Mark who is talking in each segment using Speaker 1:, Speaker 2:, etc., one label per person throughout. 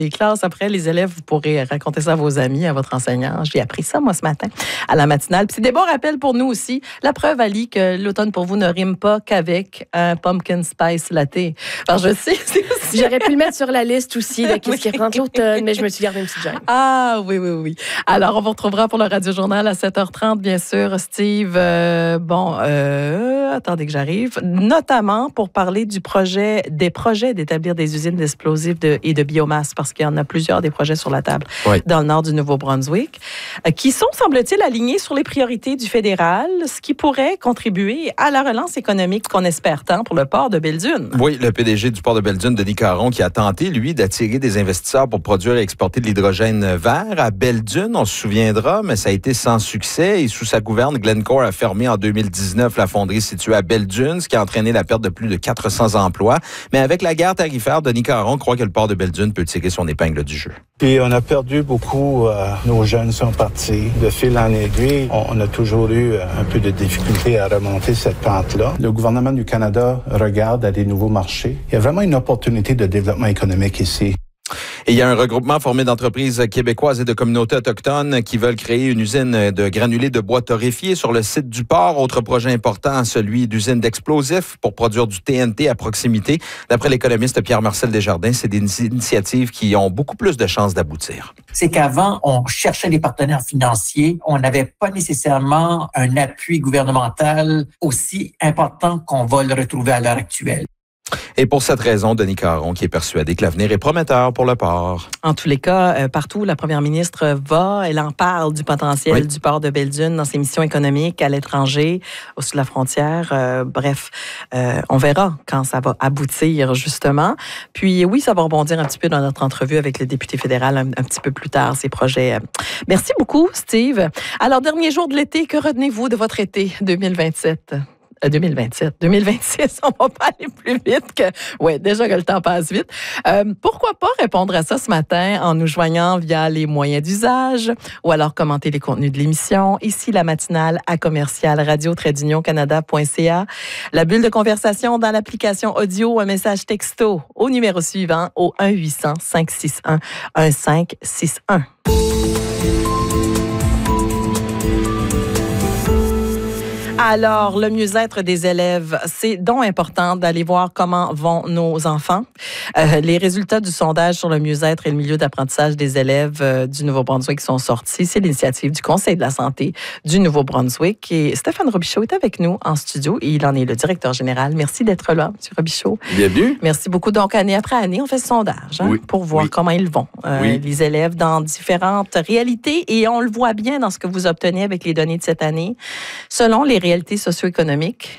Speaker 1: Les classes, après, les élèves, vous pourrez raconter ça à vos amis, à votre enseignant. J'ai appris ça, moi, ce matin, à la matinale. Puis c'est des bons rappels pour nous aussi. La preuve, Ali, que l'automne pour vous ne rime pas qu'avec un pumpkin spice latte. Alors, je sais, c'est aussi...
Speaker 2: J'aurais pu le mettre sur la liste aussi, de qu'est-ce qui rentre l'automne, mais je me suis gardé une petite gêne.
Speaker 1: Ah, oui. Alors, on vous retrouvera pour le Radio-Journal à 7h30, bien sûr. Steve, attendez que j'arrive. Notamment pour parler des projets d'établir des usines d'explosifs et de biomasse, parce qu'il y en a plusieurs des projets sur la table dans le nord du Nouveau-Brunswick, qui sont, semble-t-il, alignés sur les priorités du fédéral, ce qui pourrait contribuer à la relance économique qu'on espère tant pour le port de Belledune.
Speaker 3: Oui, le PDG du port de Belledune, Denis Caron, qui a tenté, lui, d'attirer des investisseurs pour produire et exporter de l'hydrogène vert à Belledune, on se souviendra, mais ça a été sans succès. Et sous sa gouverne, Glencore a fermé en 2019 la fonderie située à Belledune, ce qui a entraîné la perte de plus de 400 emplois. Mais avec la guerre tarifaire, Denis Caron croit que le port de Belledune peut tirer son épingle du jeu.
Speaker 4: Puis on a perdu beaucoup, nos jeunes sont partis. De fil en aiguille, on a toujours eu un peu de difficulté à remonter cette pente-là. Le gouvernement du Canada regarde à des nouveaux marchés. Il y a vraiment une opportunité de développement économique ici.
Speaker 3: Et il y a un regroupement formé d'entreprises québécoises et de communautés autochtones qui veulent créer une usine de granulés de bois torréfié sur le site du port. Autre projet important, celui d'usine d'explosifs pour produire du TNT à proximité. D'après l'économiste Pierre-Marcel Desjardins, c'est des initiatives qui ont beaucoup plus de chances d'aboutir.
Speaker 5: C'est qu'avant, on cherchait des partenaires financiers. On n'avait pas nécessairement un appui gouvernemental aussi important qu'on va le retrouver à l'heure actuelle.
Speaker 3: Et pour cette raison, Denis Caron, qui est persuadé que l'avenir est prometteur pour le port.
Speaker 1: En tous les cas, partout où la première ministre va, elle en parle du potentiel du port de Belledune dans ses missions économiques à l'étranger, au-dessus de la frontière. On verra quand ça va aboutir, justement. Puis oui, ça va rebondir un petit peu dans notre entrevue avec le député fédéral un petit peu plus tard, ces projets. Merci beaucoup, Steve. Alors, dernier jour de l'été, que retenez-vous de votre été 2027? 2026, on va pas aller plus vite que... Oui, déjà que le temps passe vite. Pourquoi pas répondre à ça ce matin en nous joignant via les moyens d'usage ou alors commenter les contenus de l'émission. Ici, la matinale à commercial radio-canada.ca. La bulle de conversation dans l'application audio, un message texto au numéro suivant au 1-800-561-1561. Alors, le mieux-être des élèves, c'est donc important d'aller voir comment vont nos enfants. Les résultats du sondage sur le mieux-être et le milieu d'apprentissage des élèves du Nouveau-Brunswick sont sortis. C'est l'initiative du Conseil de la santé du Nouveau-Brunswick. Et Stéphane Robichaud est avec nous en studio et il en est le directeur général. Merci d'être là, M. Robichaud.
Speaker 3: Bienvenue.
Speaker 1: Merci beaucoup. Donc, année après année, on fait ce sondage pour voir comment ils vont, les élèves, dans différentes réalités. Et on le voit bien dans ce que vous obtenez avec les données de cette année. Selon les réalités socio-économiques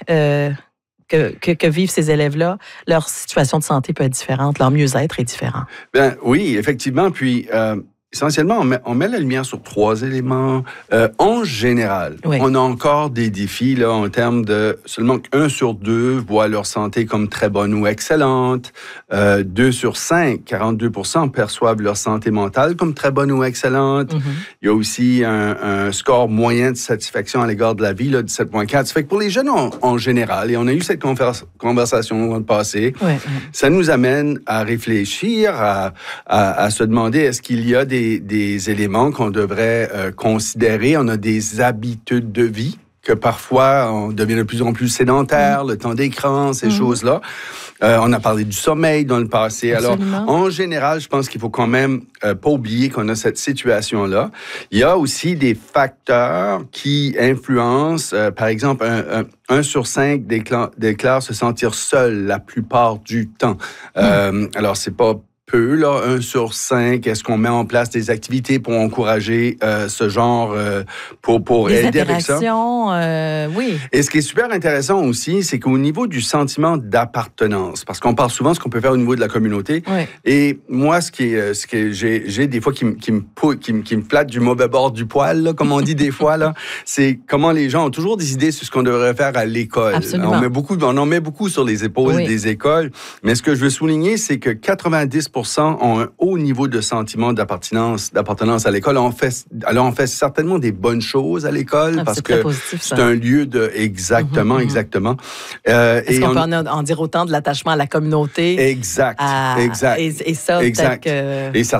Speaker 1: que vivent ces élèves-là, leur situation de santé peut être différente, leur mieux-être est différent.
Speaker 6: Ben oui, effectivement. Puis, essentiellement, on met la lumière sur 3 éléments. En général, on a encore des défis là, en termes de seulement 1 sur 2 voit leur santé comme très bonne ou excellente. 2 sur 5, 42% perçoivent leur santé mentale comme très bonne ou excellente. Il y a aussi un score moyen de satisfaction à l'égard de la vie là, de 7,4. Ça fait que pour les jeunes en général, et on a eu cette conversation dans le passé, ça nous amène à réfléchir, à se demander est-ce qu'il y a des éléments qu'on devrait considérer. On a des habitudes de vie que parfois on devient de plus en plus sédentaire, le temps d'écran, ces choses-là. On a parlé du sommeil dans le passé.
Speaker 1: Absolument.
Speaker 6: Alors, en général, je pense qu'il faut quand même pas oublier qu'on a cette situation-là. Il y a aussi des facteurs qui influencent, par exemple, 1 sur 5 déclare se sentir seul la plupart du temps. Alors, c'est pas peu, là, 1 sur 5, est-ce qu'on met en place des activités pour encourager ce genre, pour aider avec ça?
Speaker 1: Oui.
Speaker 6: Et ce qui est super intéressant aussi, c'est qu'au niveau du sentiment d'appartenance, parce qu'on parle souvent de ce qu'on peut faire au niveau de la communauté, et moi, ce que j'ai des fois qui me flatte du mauvais bord du poil, là, comme on dit des fois, là, c'est comment les gens ont toujours des idées sur ce qu'on devrait faire à l'école.
Speaker 1: Absolument.
Speaker 6: On en met beaucoup sur les épaules des écoles, mais ce que je veux souligner, c'est que 90% ont un haut niveau de sentiment d'appartenance à l'école. On fait certainement des bonnes choses à l'école parce que c'est un lieu de... Exactement.
Speaker 1: Est-ce qu'on peut en dire autant de l'attachement à la communauté?
Speaker 6: Exact.
Speaker 1: Et ça,
Speaker 6: exact.
Speaker 1: peut-être que...
Speaker 6: Et